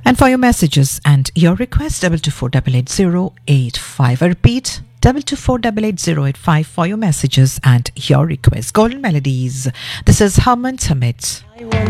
And for your messages and your request, 22488085. I repeat, 22488085 for your messages and your requests. Golden Melodies. This is Harman Samit.